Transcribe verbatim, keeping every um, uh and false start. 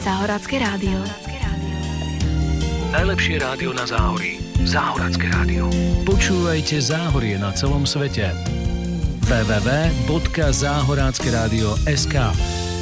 Záhorácké rádio. Najlepšie rádio na Záhorí. Záhorácké rádio. Počúvajte Záhorie na celom svete. w w w bodka záhoráckeradio bodka es ká